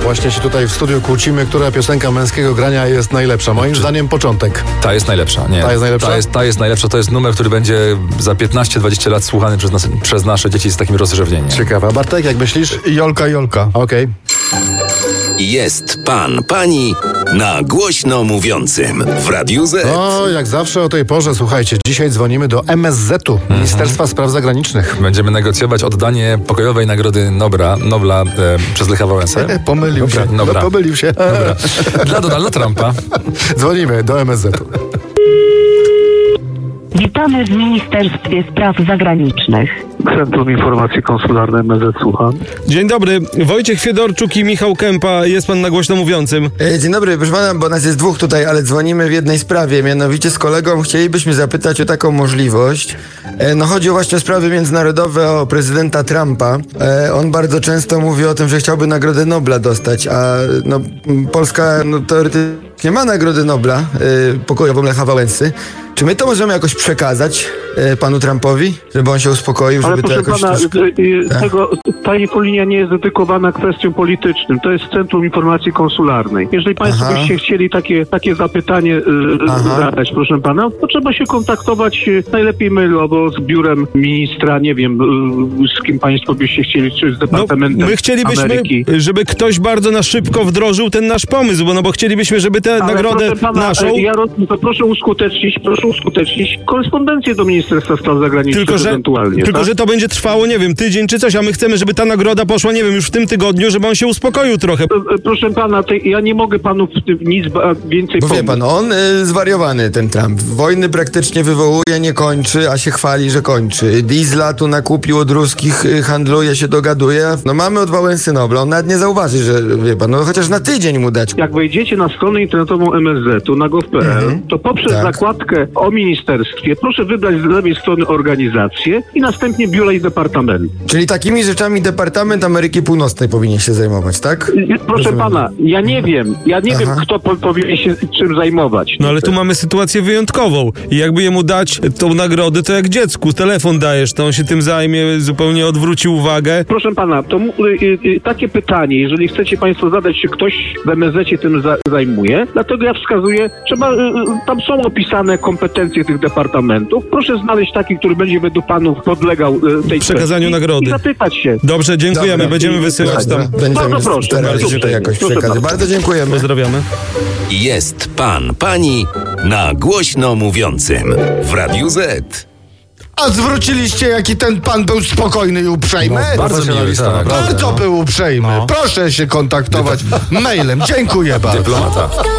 Właśnie się tutaj w studiu kłócimy, która piosenka męskiego grania jest najlepsza. Moim zdaniem początek. Ta jest najlepsza. Nie. Ta jest najlepsza? Ta jest najlepsza. To jest numer, który będzie za 15-20 lat słuchany przez nasze dzieci z takim rozrzewnieniem. Ciekawe. A Bartek, jak myślisz? Jolka. Okej. Jest pan, pani na głośno mówiącym w Radiu Z. No, jak zawsze o tej porze, słuchajcie, dzisiaj dzwonimy do MSZ-u, Ministerstwa Spraw Zagranicznych. Będziemy negocjować oddanie pokojowej nagrody Nobla przez Lecha Wałęsę. Pomylił się. Dobra. No, pomylił się. Dla Donalda Trumpa. Dzwonimy do MSZ-u. Witamy w Ministerstwie Spraw Zagranicznych. Centrum Informacji Konsularnej MSZ, słucham. Dzień dobry, Wojciech Fiedorczuk i Michał Kępa. Jest pan na głośno mówiącym. Dzień dobry, proszę pana, bo nas jest dwóch tutaj, ale dzwonimy w jednej sprawie. Mianowicie z kolegą chcielibyśmy zapytać o taką możliwość. No chodzi właśnie o sprawy międzynarodowe, o prezydenta Trumpa. On bardzo często mówi o tym, że chciałby Nagrodę Nobla dostać, a no, Polska teoretycznie ma Nagrodę Nobla pokojową Lecha Wałęsy. Czy my to możemy jakoś przekazać panu Trumpowi, żeby on się uspokoił, Ale żeby to proszę jakoś... pana, ta infolinia nie jest dedykowana kwestiom politycznym. To jest Centrum Informacji Konsularnej. Jeżeli państwo byście chcieli takie zapytanie zadać, proszę pana, to trzeba się kontaktować najlepiej mailowo z biurem ministra, nie wiem, z kim państwo byście chcieli, czy z Departamentem My chcielibyśmy, Ameryki. żeby ktoś bardzo na szybko wdrożył ten nasz pomysł, bo chcielibyśmy, żeby tę nagrodę proszę pana, naszą... to proszę uskutecznić korespondencję do Ministerstwa Spraw Zagranicznych ewentualnie. Tylko, tak? że to będzie trwało, nie wiem, tydzień czy coś, a my chcemy, żeby ta nagroda poszła, nie wiem, już w tym tygodniu, żeby on się uspokoił trochę. Proszę pana, ja nie mogę panu nic więcej Bo pomóc. wie pan, on zwariowany, ten Trump. Wojny praktycznie wywołuje, nie kończy, a się chwali, że kończy. Diesla tu nakupił od ruskich, handluje się, dogaduje. No mamy od Wałęsy Nobla, on nawet nie zauważy, że wie pan, no chociaż na tydzień mu dać. Jak wejdziecie na stronę internetową MSZ-u na gov.pl, to poprzez zakładkę o ministerstwie proszę wybrać z lewej strony organizację i następnie biura i departament. Czyli takimi rzeczami Departament Ameryki Północnej powinien się zajmować, tak? Proszę pana, ja nie wiem, kto powinien się czym zajmować. No ale tu mamy sytuację wyjątkową i jakby jemu dać tą nagrodę, to jak dziecku telefon dajesz, to on się tym zajmie, zupełnie odwróci uwagę. Proszę pana, to takie pytanie, jeżeli chcecie państwo zadać, czy ktoś w MSZ-cie tym zajmuje, dlatego ja wskazuję, tam są opisane kompetencje tych departamentów. Proszę znaleźć taki, który będzie według panów podlegał tej przekazaniu nagrody. I zapytać się. Dobrze, dziękujemy, Dobra. będziemy wysyłać tam. Będziemy proszę, starali się to jakoś przekazać. Bardzo dziękujemy. Pozdrawiamy. Jest pan, pani na głośno mówiącym w Radiu Z. A zwróciliście, jaki ten pan był spokojny i uprzejmy? Bardzo miły, tak. Bardzo był uprzejmy. Proszę się kontaktować mailem. Dziękuję bardzo. Dyplomata.